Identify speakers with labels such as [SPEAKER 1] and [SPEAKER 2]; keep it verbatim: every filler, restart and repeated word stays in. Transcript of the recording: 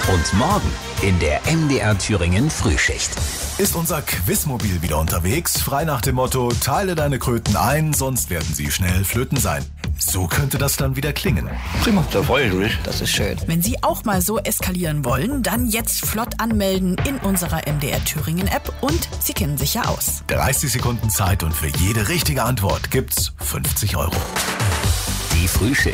[SPEAKER 1] Und morgen in der M D R Thüringen Frühschicht.
[SPEAKER 2] Ist unser Quizmobil wieder unterwegs? Frei nach dem Motto, teile deine Kröten ein, sonst werden sie schnell Flöten sein. So könnte das dann wieder klingen.
[SPEAKER 3] Prima, da freue ich mich.
[SPEAKER 4] Das ist schön.
[SPEAKER 5] Wenn Sie auch mal so eskalieren wollen, dann jetzt flott anmelden in unserer M D R Thüringen App und Sie kennen sich ja aus.
[SPEAKER 2] dreißig Sekunden Zeit und für jede richtige Antwort gibt's fünfzig Euro.
[SPEAKER 1] Die Frühschicht.